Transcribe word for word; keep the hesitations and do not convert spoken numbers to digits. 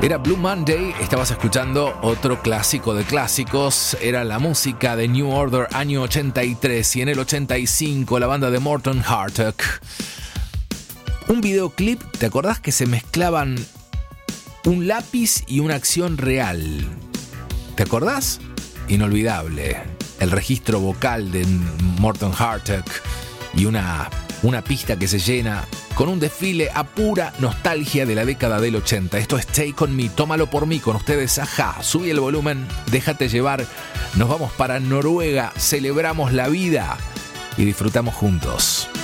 Era Blue Monday, estabas escuchando otro clásico de clásicos, era la música de New Order año ochenta y tres, y en el ochenta y cinco la banda de Morten Hartog. Un videoclip, ¿te acordás que se mezclaban un lápiz y una acción real? ¿Te acordás? Inolvidable. El registro vocal de Morten Hartog y una, una pista que se llena con un desfile a pura nostalgia de la década del ochenta. Esto es Take On Me, tómalo por mí, con ustedes, Ajá. Subí el volumen, déjate llevar. Nos vamos para Noruega, celebramos la vida y disfrutamos juntos.